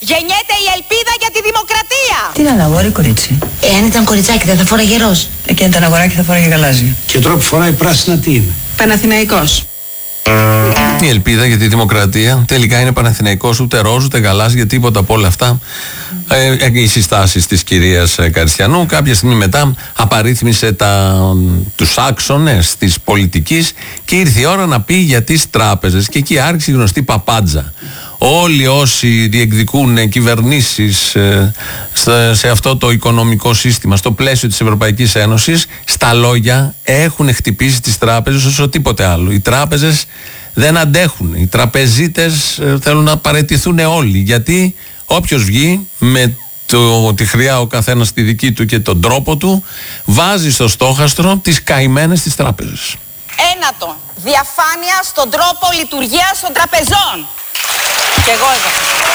Γεννιέται η ελπίδα για τη δημοκρατία. Τι είναι αγόρι, κορίτσι? Αν ήταν κοριτσάκι δεν θα φοράγε ροζ. Και αν ήταν αγοράκι θα φοράγε γαλάζιο. Και τώρα που φοράει πράσινα τι είναι? Παναθηναϊκός. Η ελπίδα για τη δημοκρατία τελικά είναι Παναθηναϊκός, ούτε ροζ, ούτε γαλάζια, τίποτα από όλα αυτά. Οι συστάσεις της κυρίας Καριστιανού. Κάποια στιγμή μετά απαρίθμησε τους άξονες της πολιτικής και ήρθε η ώρα να πει για τις τράπεζες. Και εκεί άρχισε η γνωστή παπάντζα. Όλοι όσοι διεκδικούν κυβερνήσεις σε αυτό το οικονομικό σύστημα, στο πλαίσιο της Ευρωπαϊκής Ένωσης, στα λόγια έχουν χτυπήσει τις τράπεζες όσο τίποτε άλλο. Οι τράπεζες δεν αντέχουν. Οι τραπεζίτες θέλουν να παραιτηθούν όλοι. Γιατί όποιος βγει με τη χρειά ο καθένας στη δική του και τον τρόπο του, βάζει στο στόχαστρο τις καημένες της τράπεζες. Ένατο, διαφάνεια στον τρόπο λειτουργίας των τραπεζών. Και εγώ εδώ.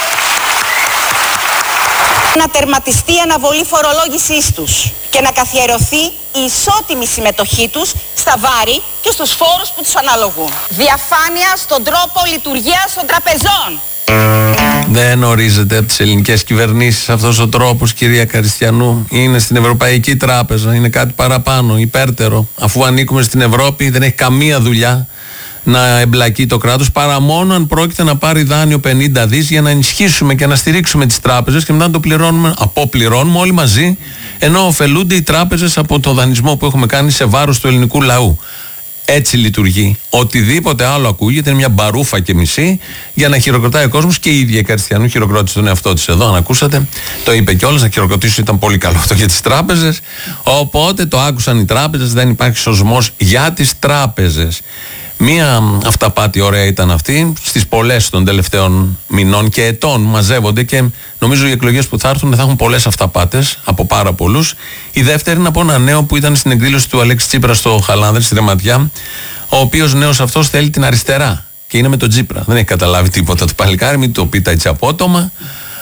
Να τερματιστεί η αναβολή φορολόγησής τους και να καθιερωθεί η ισότιμη συμμετοχή τους στα βάρη και στους φόρους που τους αναλογούν. Διαφάνεια στον τρόπο λειτουργίας των τραπεζών. Δεν ορίζεται από τις ελληνικές κυβερνήσεις αυτός ο τρόπος, κυρία Καριστιανού. Είναι στην Ευρωπαϊκή Τράπεζα, είναι κάτι παραπάνω, υπέρτερο. Αφού ανήκουμε στην Ευρώπη, δεν έχει καμία δουλειά να εμπλακεί το κράτος, παρά μόνο αν πρόκειται να πάρει δάνειο 50 δις για να ενισχύσουμε και να στηρίξουμε τις τράπεζες και μετά να το αποπληρώνουμε όλοι μαζί, ενώ ωφελούνται οι τράπεζες από το δανεισμό που έχουμε κάνει σε βάρος του ελληνικού λαού. Έτσι λειτουργεί. Οτιδήποτε άλλο ακούγεται είναι μια μπαρούφα και μισή για να χειροκροτάει ο κόσμος, και η ίδια η Καριστιανού χειροκρότησε τον εαυτό της εδώ, αν ακούσατε. Το είπε κιόλας, να χειροκροτήσω ήταν πολύ καλό αυτό για τις τράπεζες. Οπότε το άκουσαν οι τράπεζες, δεν υπάρχει σωσμός για τις τράπεζες. Μία αυταπάτη ωραία ήταν αυτή, στις πολλές των τελευταίων μηνών και ετών μαζεύονται, και νομίζω οι εκλογές που θα έρθουν θα έχουν πολλές αυταπάτες από πάρα πολλούς. Η δεύτερη είναι από ένα νέο που ήταν στην εκδήλωση του Αλέξη Τσίπρα στο Χαλάνδρη, στη Ρεματιά, ο οποίος νέος αυτός θέλει την αριστερά και είναι με τον Τσίπρα. Δεν έχει καταλάβει τίποτα το παλικάρι, μην το πείτε έτσι απότομα.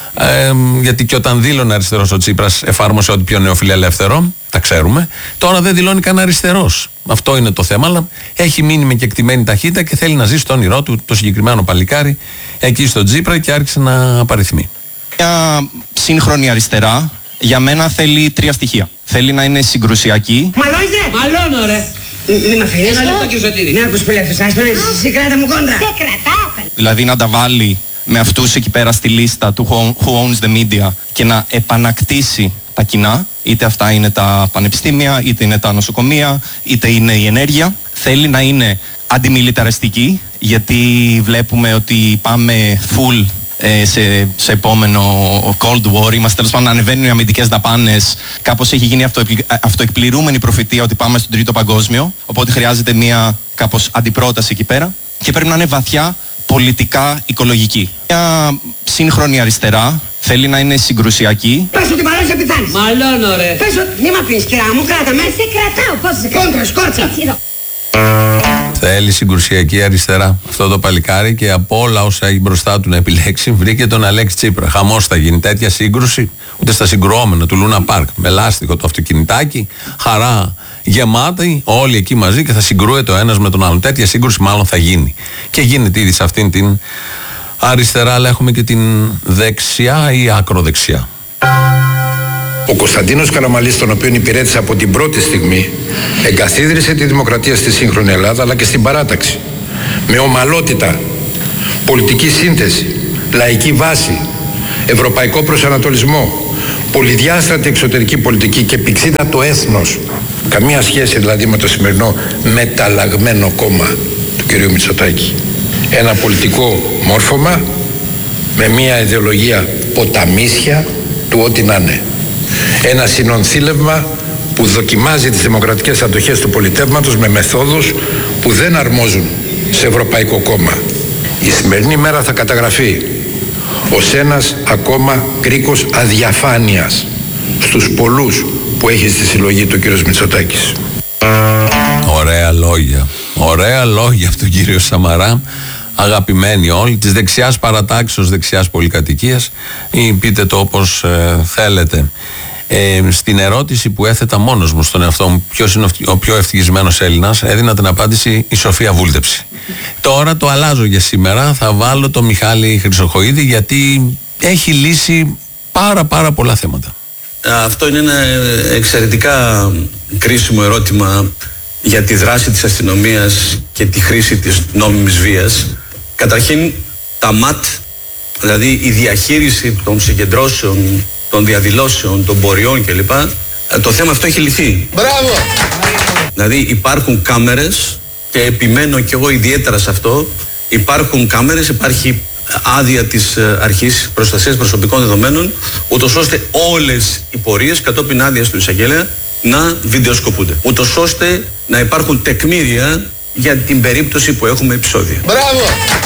Γιατί και όταν δήλωνε αριστερός ο Τσίπρας εφάρμοσε ό,τι πιο νεοφιλελεύθερο, τα ξέρουμε. Τώρα δεν δηλώνει καν αριστερός. Αυτό είναι το θέμα, αλλά έχει μείνει με κεκτημένη ταχύτητα και θέλει να ζήσει το όνειρό του, το συγκεκριμένο παλικάρι, εκεί στο Τσίπρα, και άρχισε να απαριθμεί. Μια σύγχρονη αριστερά για μένα θέλει 3 στοιχεία. Θέλει να είναι συγκρουσιακή. Μαλώνω ρε. Δεν με αφήνεις. Ένα λεπτό κύριε Σωτήρη. Ναι, ακούς πολύ αυτός. Εσύ κράτα μου κόντρα. Δεν κρατάω. Δηλαδή να τα βάλει με αυτούς εκεί πέρα στη λίστα του Who Owns the Media και να επανακτήσει τα κοινά, είτε αυτά είναι τα πανεπιστήμια, είτε είναι τα νοσοκομεία, είτε είναι η ενέργεια. Θέλει να είναι αντιμιλιταριστική, γιατί βλέπουμε ότι πάμε full σε επόμενο Cold War. Είμαστε τέλος πάντων, ανεβαίνουν οι αμυντικές δαπάνες. Κάπως έχει γίνει αυτοεκπληρούμενη προφητεία ότι πάμε στον Τρίτο Παγκόσμιο. Οπότε χρειάζεται μια κάπως αντιπρόταση εκεί πέρα. Και πρέπει να είναι βαθιά πολιτικά οικολογική. Μια σύγχρονη αριστερά θέλει να είναι συγκρουσιακή. Πες ότι μαλώνεις θα πεθάνεις. Μαλώνω ρε. Πες ότι μη μ' αφήνεις κυρά μου, κράτα με. Σε κρατάω, πώς σε κόντρα, σκόρτσα. Θέλει συγκρουσιακή αριστερά αυτό το παλικάρι, και από όλα όσα έχει μπροστά του να επιλέξει βρήκε τον Αλέξη Τσίπρα. Χαμός θα γίνει, τέτοια σύγκρουση ούτε στα συγκρουόμενα του Λούνα Πάρκ, με λάστιχο το αυτοκινητάκι, χαρά γεμάτη, όλοι εκεί μαζί, και θα συγκρούεται ο ένας με τον άλλον. Τέτοια σύγκρουση μάλλον θα γίνει, και γίνεται ήδη σε αυτήν την αριστερά, αλλά έχουμε και την δεξιά ή ακροδεξιά. Ο Κωνσταντίνος Καραμαλής, τον οποίον υπηρέτησα από την πρώτη στιγμή, εγκαθίδρυσε τη δημοκρατία στη σύγχρονη Ελλάδα αλλά και στην παράταξη. Με ομαλότητα, πολιτική σύνθεση, λαϊκή βάση, ευρωπαϊκό προσανατολισμό, πολυδιάστατη εξωτερική πολιτική και πηξίδα το έθνος. Καμία σχέση δηλαδή με το σημερινό μεταλλαγμένο κόμμα του κ. Μητσοτάκη. Ένα πολιτικό μόρφωμα με μια ιδεολογία ποταμίσια του ό,τι να είναι. Ένα συνονθήλευμα που δοκιμάζει τις δημοκρατικές αντοχές του πολιτεύματος με μεθόδους που δεν αρμόζουν σε ευρωπαϊκό κόμμα. Η σημερινή μέρα θα καταγραφεί ως ένας ακόμα κρίκος αδιαφάνειας στους πολλούς που έχει στη συλλογή του κ. Μητσοτάκης. Ωραία λόγια. Ωραία λόγια από τον κύριο Σαμαρά. Αγαπημένοι όλοι, της δεξιάς παρατάξεως, δεξιάς πολυκατοικίας, ή πείτε το όπως θέλετε. Στην ερώτηση που έθετα μόνος μου στον εαυτό μου, ποιος είναι ο πιο ευτυχισμένος Έλληνας, έδινα την απάντηση η Σοφία Βούλτεψη. Τώρα το αλλάζω για σήμερα, θα βάλω το Μιχάλη Χρυσοχοΐδη, γιατί έχει λύσει πάρα πολλά θέματα. Αυτό είναι ένα εξαιρετικά κρίσιμο ερώτημα για τη δράση της αστυνομίας και τη χρήση της νόμιμης βίας. Καταρχήν, τα ΜΑΤ, δηλαδή η διαχείριση των συγκεντρώσεων, των διαδηλώσεων, των ποριών κλπ. Το θέμα αυτό έχει λυθεί. Μπράβο! Δηλαδή υπάρχουν κάμερες και επιμένω κι εγώ ιδιαίτερα σε αυτό. Υπάρχουν κάμερες, υπάρχει άδεια της Αρχής Προστασίας Προσωπικών Δεδομένων, ούτως ώστε όλες οι πορείες κατόπιν άδειας του εισαγγέλαια να βιντεοσκοπούνται. Ούτως ώστε να υπάρχουν τεκμήρια για την περίπτωση που έχουμε επεισόδια. Μπράβο!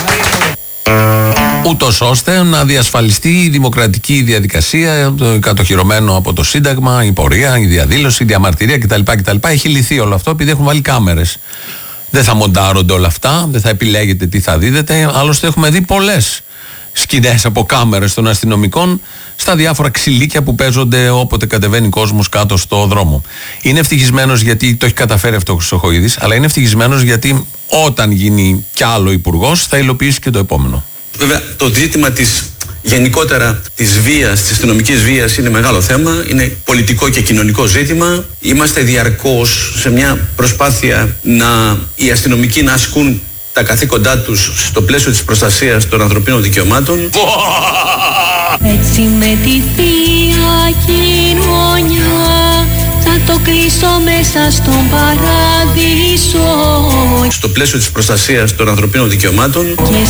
Ούτως ώστε να διασφαλιστεί η δημοκρατική διαδικασία, το κατοχυρωμένο από το Σύνταγμα, η πορεία, η διαδήλωση, η διαμαρτυρία κτλ. Έχει λυθεί όλο αυτό επειδή έχουν βάλει κάμερες. Δεν θα μοντάρονται όλα αυτά, δεν θα επιλέγετε τι θα δείτε. Άλλωστε, έχουμε δει πολλές σκηνές από κάμερες των αστυνομικών στα διάφορα ξυλίκια που παίζονται όποτε κατεβαίνει κόσμος κάτω στο δρόμο. Είναι ευτυχισμένος γιατί το έχει καταφέρει αυτό ο Χρυσοχοΐδης, αλλά είναι ευτυχισμένος γιατί όταν γίνει κι άλλο υπουργός θα υλοποιήσει και το επόμενο. Βέβαια, το ζήτημα γενικότερα της βίας, της αστυνομικής βίας είναι μεγάλο θέμα, είναι πολιτικό και κοινωνικό ζήτημα. Είμαστε διαρκώς σε μια προσπάθεια οι αστυνομικοί να ασκούν τα καθήκοντά τους στο πλαίσιο της προστασίας των ανθρωπίνων δικαιωμάτων. Έτσι με τη θεία κοινωνιά θα το κλείσω μέσα στον παράδεισο. Στο πλαίσιο της προστασίας των ανθρωπίνων δικαιωμάτων. Και